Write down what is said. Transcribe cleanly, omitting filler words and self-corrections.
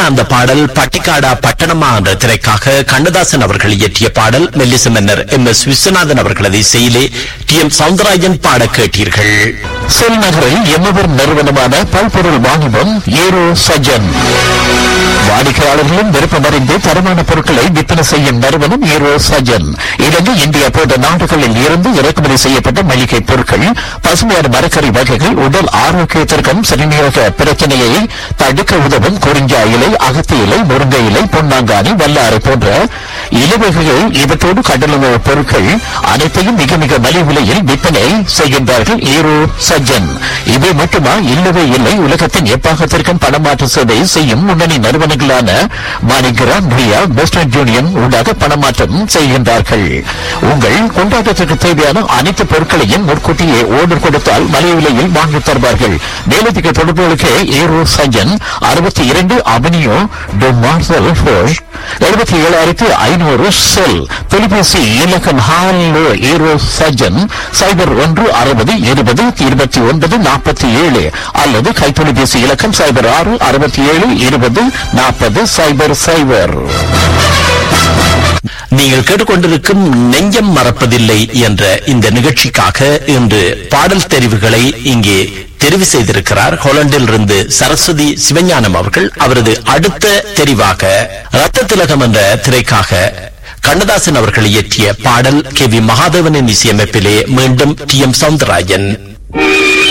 அந்த பாடல் பட்டிக்காடா பட்டணமா என்ற திரைக்காக கண்ணதாசன் அவர்கள் இயற்றிய பாடல். மெல்லிச மன்னர் MS விஸ்வநாதன் அவர்களது இசையிலே TM சௌந்தரராஜன் பாட கேட்டீர்கள். செல் நகரில் எம்மவர் நிறுவனமான பல்பொருள் வாணிபம் ஏரோ சஜன். வாடிக்கையாளர்களும் விருப்பமறிந்து தரமான பொருட்களை விற்பனை செய்யும் நிறுவனம் ஏரோ சஜன். இலங்கை, இந்தியா போன்ற நாடுகளில் இருந்து இறக்குமதி செய்யப்பட்ட மளிகை பொருட்கள், பசுமையான மரக்கறி வகைகள், உடல் ஆரோக்கியத்திற்கும் சிறுநீரக பிரச்சனையை தடுக்க உதவும் குறிஞ்சா இலை, அகத்தி இலை, முருங்கை இலை, பொன்னாங்கானி, வல்லாறு போன்ற இலவகைகள், இவற்றோடு கடலுணவு பொருட்கள் அனைத்தையும் மிக மிக மலிவு விலையில் விற்பனை செய்கின்றார்கள் ஏரோ சஜன். இவை மட்டுமா? இல்லவே இல்லை. உலகத்தின் எப்பாகத்திற்கும் பணமாற்று சேவை செய்யும் முன்னணி நிறுவனங்களான மாணிகிராம், ரியா, வெஸ்டர்ன் யூனியன் ஊடாக பணமாற்றம் செய்கின்றார்கள். உங்கள் கொண்டாட்டத்திற்கு தேவையான அனைத்து பொருட்களையும் முன்கூட்டியே ஓர்டர் கொடுத்தால் மலிவு விலையில் வாங்கி தருவார்கள். மேலதிக தொடர்புகளுக்கு aero Sajan 62 avenue to marshal force 77,500 செல். தொலைபேசி இலக்கம் ஹாலோ ஏரோ சஜன் 0160202947 அல்லது கைத்தொலைபேசி இலக்கம் 0667204000. நீங்கள் கேட்டுக்கொண்டிருக்கும் நெஞ்சம் மறப்பதில்லை என்ற இந்த நிகழ்ச்சிக்காக இன்று பாடல் தெரிவுகளை இங்கே தெரிவு செய்திருக்கிறார் ஹாலண்டில் இருந்து சரஸ்வதி சிவஞானம் அவர்கள். அவரது அடுத்த தெரிவாக ரத்த திலகம் என்ற திரைக்காக கண்ணதாசன் அவர்கள் இயற்றிய பாடல். KV மகாதேவனின் இசையமைப்பிலே மீண்டும் TM சௌந்தரராஜன்.